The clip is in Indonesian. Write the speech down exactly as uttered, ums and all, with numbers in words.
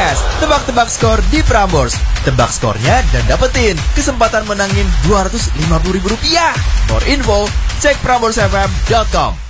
Podcast. Tebak-tebak skor di Prambors. Tebak skornya dan dapetin kesempatan menangin dua ratus lima puluh ribu rupiah. More info, cek prambors f m dot com.